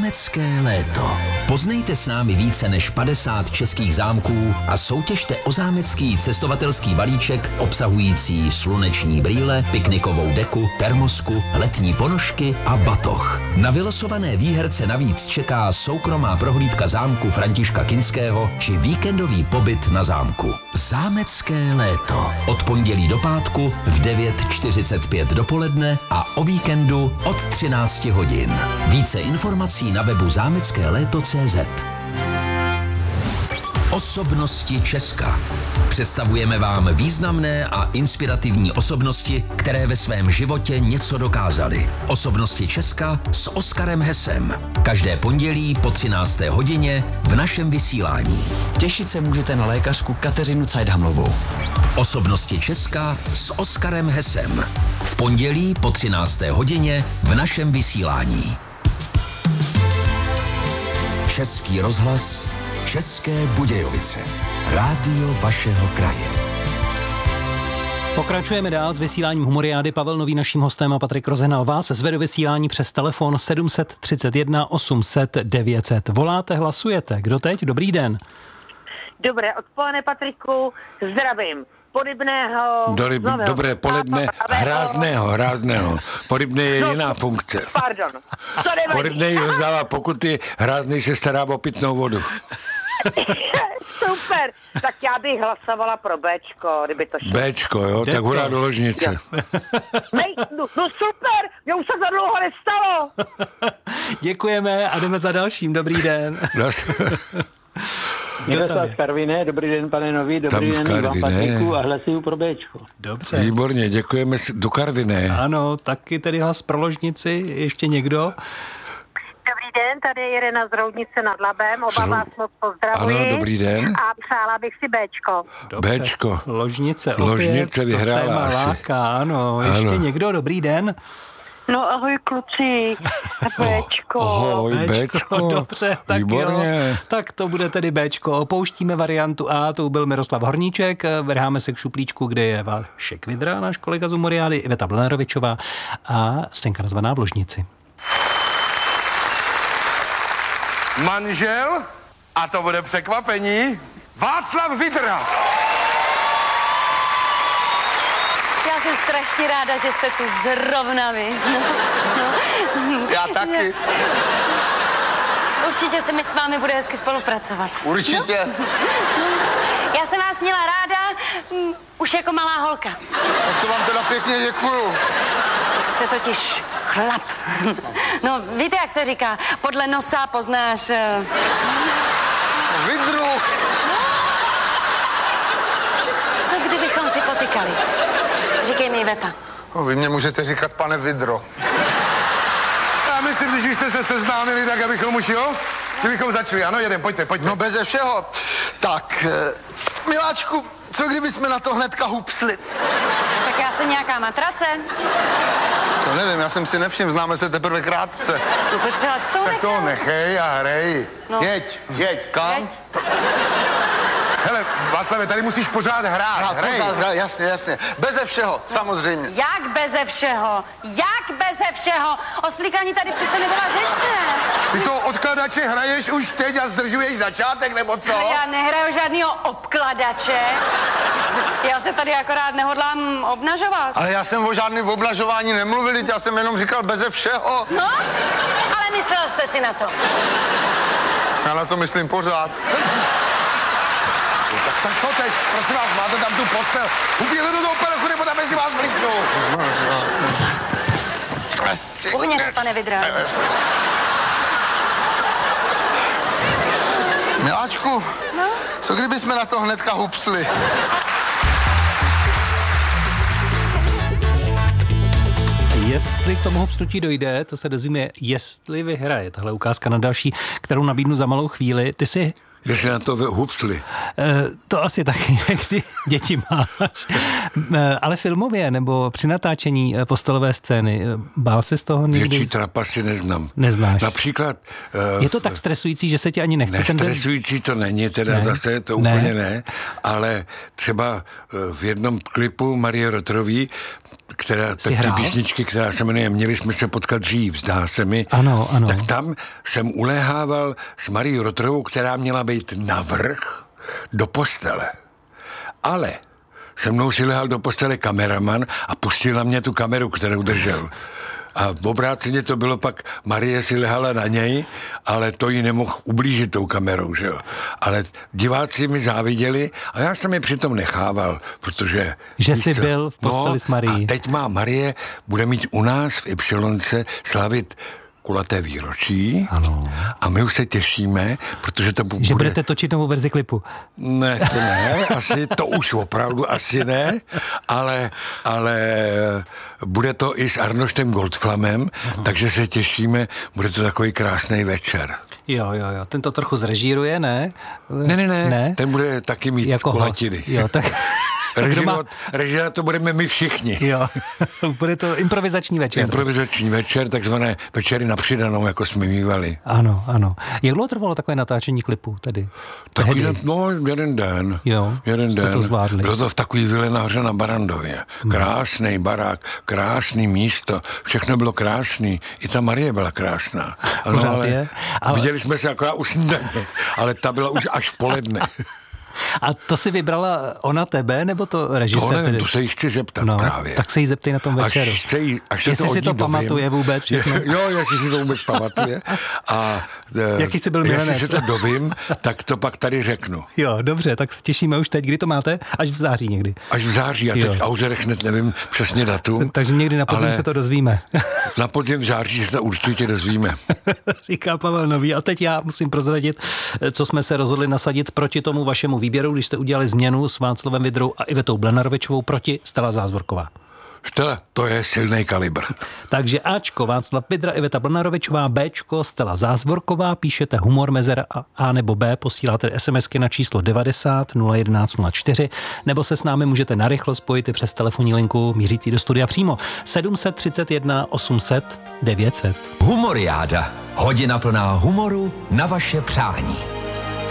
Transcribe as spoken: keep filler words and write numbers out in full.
Zámecké léto. Poznejte s námi více než padesát českých zámků a soutěžte o zámecký cestovatelský balíček obsahující sluneční brýle, piknikovou deku, termosku, letní ponožky a batoh. Na vylosované výherce navíc čeká soukromá prohlídka zámku Františka Kinského či víkendový pobyt na zámku. Zámecké léto. Od pondělí do pátku v devět čtyřicet pět dopoledne a o víkendu od třináct hodin. Více informací na webu zámecké léto tečka cé zet. Osobnosti Česka. Představujeme vám významné a inspirativní osobnosti, které ve svém životě něco dokázaly. Osobnosti Česka s Oskarem Hesem. Každé pondělí po třinácté hodině v našem vysílání. Těšit se můžete na lékařku Kateřinu Cajdhamlovou. Osobnosti Česka s Oskarem Hesem. V pondělí po třinácté hodině v našem vysílání. Český rozhlas, České Budějovice. Rádio vašeho kraje. Pokračujeme dál s vysíláním Humoriády. Pavel Nový naším hostem a Patrik Rozenal vás zve do vysílání přes telefon sedm set třicet jedna osm set devět set. Voláte, hlasujete. Kdo teď? Dobrý den. Dobré odpoledne, Patriku. Zdravím. Porybného. Dobré, dobré poledne, hrázného, hrázného. Porybný je no, jiná funkce. Pardon. Porybný rozdává pokuty, hrázný se stará o pitnou vodu. Super. Tak já bych hlasovala pro Béčko, kdyby to šlo. Béčko, jo? Tak hurá do ložnice. Nej, no, no super, mě už se za dlouho nestalo. Děkujeme a jdeme za dalším. Dobrý den. Miroslav z Karviné, dobrý den, pane Nový, dobrý Tam den vám, Patriku, a hlasuju pro Béčko. Dobře. Výborně, děkujeme do Karviné. Ano, taky tedy hlas pro ložnici, ještě někdo? Dobrý den, tady je Irena z Roudnice nad Labem, oba Zrou... vás moc pozdravuji. Ano, dobrý den. A přála bych si Béčko. Dobře. Béčko. Ložnice opět. Ložnice vyhrála to téma asi. láka, ano. Ještě ano. někdo, dobrý den. No ahoj kluci, Béčko. Ahoj, Béčko, Béčko. Dobře, tak Výborně. jo. Tak to bude tedy Béčko. Opouštíme variantu A, to byl Miroslav Horníček. Vrháme se k šuplíčku, kde je Vašek Vidra, náš kolega z Humoriády, Iveta Blenerovičová a scénka nazvaná V ložnici. Manžel, a to bude překvapení, Václav Vidra. Já jsem strašně ráda, že jste tu zrovna vy. Já taky. Určitě se mi s vámi bude hezky spolupracovat. Určitě. No. Já jsem vás měla ráda um, už jako malá holka. Tak to vám teda pěkně děkuju. Jste totiž chlap. No, víte, jak se říká, podle nosa poznáš... Uh... Vidru. Co kdybychom si potykali? Říkej mi, Iveta. No, vy mě můžete říkat, pane Vidro. Já myslím, když už jste se seznámili, tak abychom už, jo? Kdybychom začali, ano, jeden, pojďte, pojďte. No beze všeho. Tak, eh, miláčku, co kdyby jsme na to hnedka hupsli? Tak já jsem nějaká matrace. To nevím, já jsem si nevšiml, známe se teprve krátce. No potřebovat s tou Tak to nechej a hrej. No. Jeď, jeď, kam? Jeď. Hele, Václave, tady musíš pořád hrát, Hrát, hrej. pořád, hrát, jasně, jasně. Beze všeho, samozřejmě. Jak beze všeho? Jak beze všeho? O slíkání tady přece nebyla řeč, ne? Ty to odkladače hraješ už teď a zdržuješ začátek, nebo co? Ale já nehraju žádnýho obkladače. Já se tady akorát nehodlám obnažovat. Ale já jsem o žádném oblažování nemluvil, já jsem jenom říkal beze všeho. No, ale myslel jste si na to. Já na to myslím pořád. Tak, tak co teď? Prosím vás, máte tam tu postel. Uběhli do toho perochu, nebo tam mezi vás vlítnu. Uhněte, pane Vidra. Miláčku, No? co kdyby jsme na to hnedka hupsli? Jestli k tomu hopsnutí dojde, to se dozvíme, jestli vyhraje. Tahle ukázka na další, kterou nabídnu za malou chvíli. Ty si... Jestli na to hupsli. E, to asi taky, jak ty děti máš. E, ale filmově, nebo při natáčení postelové scény, bál se z toho někdy? Větší trapasy neznám. Neznáš. Například... Je to v... tak stresující, že se ti ani nechce... Nestresující to není, teda ne. zase to ne. úplně ne, ale třeba v jednom klipu Marie Rotrový která, ty písničky, která se jmenuje Měli jsme se potkat dřív, zdá se mi. Ano, ano. Tak tam jsem uléhával s Marií Rotrovou, která měla být navrch do postele. Ale se mnou si lehal do postele kameraman a pustil na mě tu kameru, kterou držel. A v obráceně to bylo pak, Marie si lehala na něj, ale to jí nemohl ublížit tou kamerou, že jo. Ale diváci mi záviděli a já jsem je přitom nechával, protože... Že jsi byl v posteli no, s Marií. A teď má Marie, bude mít u nás v Ypsilonce slavit kulaté výročí. Ano. A my už se těšíme, protože to bude... Že budete točit novou verzi klipu. Ne, to ne, asi to už opravdu asi ne, ale, ale bude to i s Arnoštem Goldflamem, uh-huh. takže se těšíme, bude to takový krásný večer. Jo, jo, jo, ten to trochu zrežíruje, ne? Ne, ne, ne, ne? Ten bude taky mít jako kulatiny. Jo, tak... Režirovat, režirovat to budeme my všichni. Jo, bude to improvizační večer. Improvizační večer, takzvané večery na přidanou, jako jsme mývali. Ano, ano. Jak dlouho trvalo takové natáčení klipu tedy? Takový, no, jeden den. Jo, jeden den. To zvládli. Bylo to v takový vile nahoře na Barandově. Krásný barák, krásný místo, všechno bylo krásný. I ta Marie byla krásná. Ano, ale, ale viděli jsme se akorát u snídaně, ale ta byla už až v poledne. A to si vybrala ona tebe, nebo to režisér? To nevím, to se jí chci zeptat no, právě. Tak se jí zeptej na tom večeru. Až se jí, až jestli to si to dovím, pamatuje vůbec všechno. Jo, jestli si to vůbec pamatuje. A jaký jsi byl milenec? Jestli si to dovím, tak to pak tady řeknu. Jo, dobře, tak se těšíme už teď. Kdy to máte? Až v září někdy. Až v září, a teď Auzerech hned nevím přesně datum. Takže někdy na podzim se to dozvíme. Na podzim v září se to určitě dozvíme. Říká Pavel Nový. A teď já musím prozradit, co jsme se rozhodli nasadit proti tomu vašemu výběru, když jste udělali změnu s Václavem Vidrou a Ivetou Blenarovičovou proti Stella Zázvorková. Stella, to je silný kalibr. Takže Ačko, Václav Vidra, Iveta Blenarovičová, Bčko, Stella Zázvorková, píšete humor, mezera a A nebo B, posíláte SMSky na číslo devadesát nula jedenáct nula čtyři, nebo se s námi můžete narychlo spojit i přes telefonní linku mířící do studia přímo sedm set třicet jedna osm set devět set. Humoriáda. Hodina plná humoru na vaše přání.